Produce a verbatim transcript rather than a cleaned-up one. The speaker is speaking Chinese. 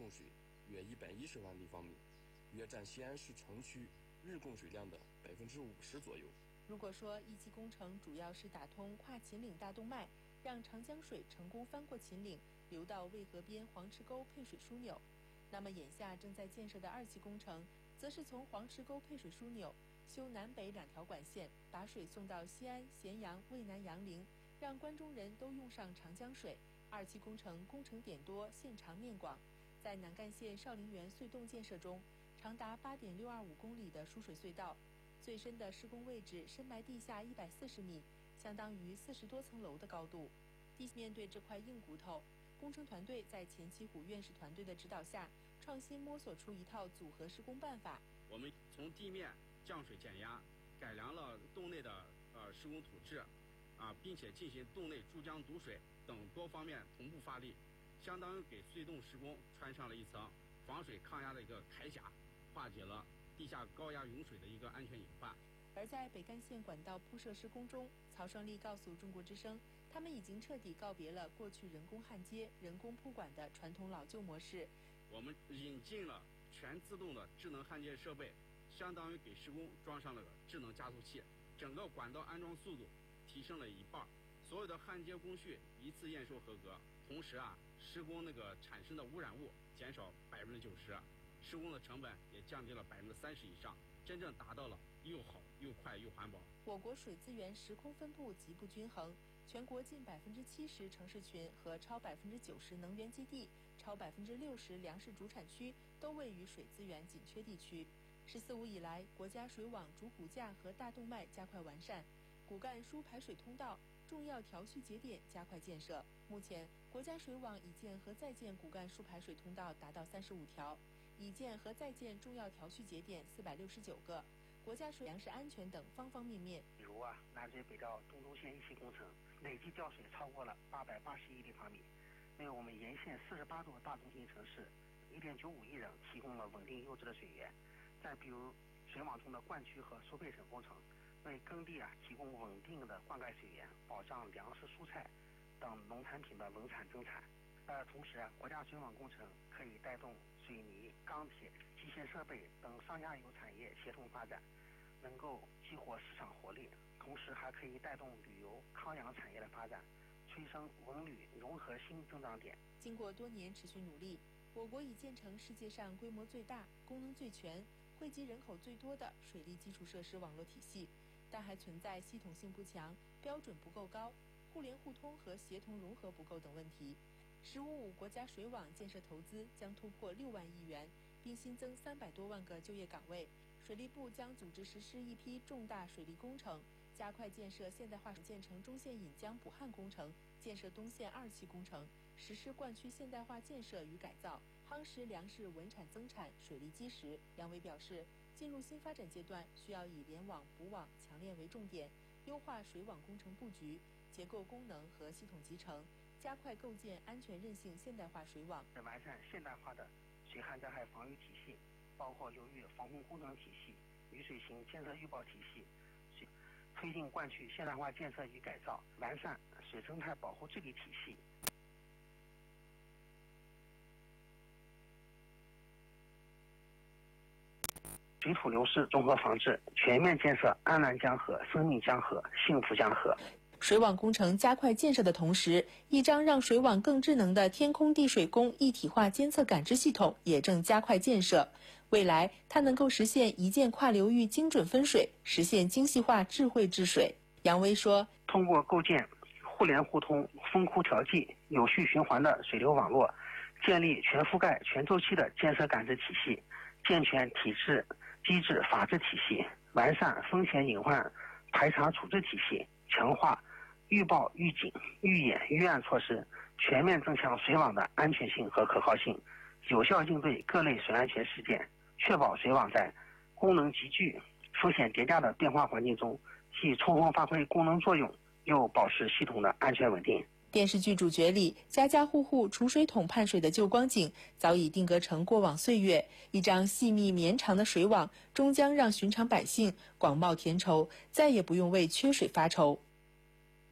供水约一百一十万立方米，约占西安市城区日供水量的百分之五十左右。 如果说一期工程主要是打通跨秦岭大动脉，让长江水成功翻过秦岭，流到渭河边黄池沟配水枢纽，那么眼下正在建设的二期工程，则是从黄池沟配水枢纽修南北两条管线，把水送到西安、咸阳、渭南、杨凌，让关中人都用上长江水。二期工程工程点多，线长面广，在南干县少陵园隧洞建设中，长达八点六二五公里的输水隧道，最深的施工位置深埋地下一百四十米，相当于四十多层楼的高度。地面对这块硬骨头，工程团队在钱其虎院士团队的指导下，创新摸索出一套组合施工办法。 我们从地面降水减压，改良了洞内的呃施工土质，啊，并且进行洞内注浆堵水等多方面同步发力，相当于给隧洞施工穿上了一层防水抗压的一个铠甲，化解了地下高压涌水的一个安全隐患。 而在北干线管道铺设施工中，曹胜利告诉中国之声，他们已经彻底告别了过去人工焊接、人工铺管的传统老旧模式。 我们引进了全自动的智能焊接设备，相当于给施工装上了智能加速器，整个管道安装速度提升了一半，所有的焊接工序一次验收合格。同时啊，施工那个产生的污染物减少百分之九十，施工的成本也降低了百分之三十以上，真正达到了又好又快又环保。 我国水资源时空分布极不均衡，全国近百分之七十城市群和超百分之九十能源基地、超百分之六十粮食主产区都位于水资源紧缺地区。“十四五”以来，国家水网主骨架和大动脉加快完善，骨干输排水通道、重要调蓄节点加快建设。目前，国家水网已建和在建骨干输排水通道达到三十五条，已建和在建重要调蓄节点四百六十九个。国家水粮食安全等方方面面， 比如啊，南水北调东中线一期工程累计调水超过了八百八十亿立方米，为我们沿线四十八座大中心城市一点九五亿人提供了稳定优质的水源。再比如水网中的灌区和输配省工程，为耕地啊提供稳定的灌溉水源，保障粮食、蔬菜等农产品的稳产增产。呃，同时啊，国家水网工程可以带动水泥、钢铁、机械设备等上下游产业协同发展，能够激活市场活力，同时还可以带动旅游、康养产业的发展，催生文旅融合新增长点。 经过多年持续努力，我国已建成世界上规模最大、功能最全、惠及人口最多的水利基础设施网络体系，但还存在系统性不强、标准不够高、互联互通和协同融合不够等问题。“十五五”国家水网建设投资将突破六万亿元，并新增三百多万个就业岗位。水利部将组织实施一批重大水利工程，加快建设现代化建成中线引江补焊工程，建设东线二期工程，实施灌区现代化建设与改造，夯实粮食稳产增产水利基石。杨伟表示，进入新发展阶段，需要以联网、补网、强链为重点，优化水网工程布局、结构功能和系统集成，加快构建安全韧性现代化水网， 完善现代化的水旱灾害防御体系，包括流域防洪工程体系、雨水型监测预报体系，推进灌区现代化建设与改造，完善水生态保护治理体系。水土流失综合防治，全面建设安南江河、生命江河、幸福江河。 水网工程加快建设的同时，一张让水网更智能的天空地水工一体化监测感知系统也正加快建设。未来，它能够实现一键跨流域精准分水，实现精细化智慧治水。杨威说， 通过构建互联互通、分窟调剂、有序循环的水流网络，建立全覆盖、全周期的监测感知体系，健全体制、机制、法治体系，完善风险隐患排查处置体系，强化预报、预警、预演、预案措施，全面增强水网的安全性和可靠性，有效应对各类水安全事件，确保水网在功能集聚、风险叠加的变化环境中，既充分发挥功能作用，又保持系统的安全稳定。 电视剧主角里，家家户户储水桶盼水的旧光景，早已定格成过往岁月。一张细密绵长的水网，终将让寻常百姓广袤田畴，再也不用为缺水发愁。